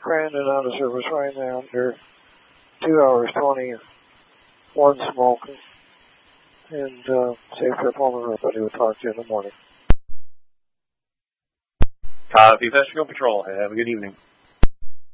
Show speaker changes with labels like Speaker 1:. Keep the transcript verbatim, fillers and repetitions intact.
Speaker 1: Crandon out of service right now. They're two hours twenty, one smoking. And uh, safe trip home, everybody. We'll talk to you in the morning.
Speaker 2: Copy, Vestry Patrol. Have a good evening.